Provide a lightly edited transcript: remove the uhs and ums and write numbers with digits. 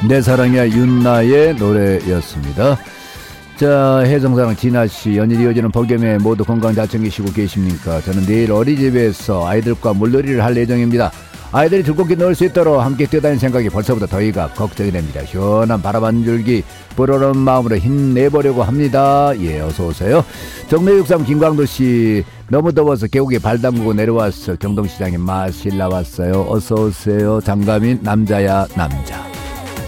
내 사랑의 윤나의 노래였습니다. 자, 혜성사랑 진아씨, 연일 이어지는 폭염에 모두 건강 잘 챙기시고 계십니까? 저는 내일 어린이집에서 아이들과 물놀이를 할 예정입니다. 아이들이 즐겁게 놀 수 있도록 함께 뛰어다니는 생각이 벌써부터 더위가 걱정이 됩니다. 시원한 바람 한 줄기 불어오는 마음으로 힘내보려고 합니다. 예, 어서오세요. 정매육삼 김광도씨, 너무 더워서 계곡에 발 담그고 내려왔어. 경동시장에 마실 나왔어요. 어서오세요. 장가민 남자야 남자.